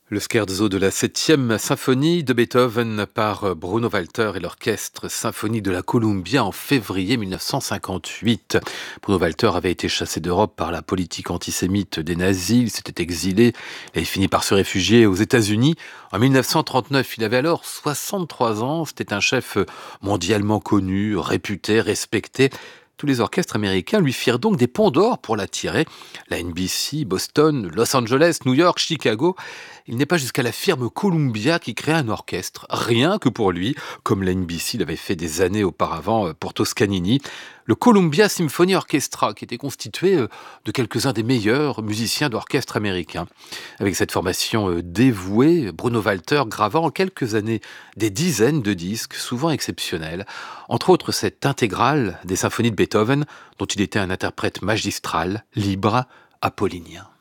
Le scherzo de la septième symphonie de Beethoven par Bruno Walter et l'orchestre symphonique de la Columbia en février 1958. Bruno Walter avait été chassé d'Europe par la politique antisémite des nazis, il s'était exilé, il avait fini par se réfugier aux États-Unis. En 1939, il avait alors 63 ans, c'était un chef mondialement connu, réputé, respecté. Tous les orchestres américains lui firent donc des ponts d'or pour l'attirer. La NBC, Boston, Los Angeles, New York, Chicago. Il n'est pas jusqu'à la firme Columbia qui crée un orchestre, rien que pour lui, comme la NBC l'avait fait des années auparavant pour Toscanini. Le Columbia Symphony Orchestra, qui était constitué de quelques-uns des meilleurs musiciens d'orchestre américains. Avec cette formation dévouée, Bruno Walter grava en quelques années des dizaines de disques, souvent exceptionnels, entre autres cette intégrale des symphonies de Beethoven, dont il était un interprète magistral, libre, apollinien.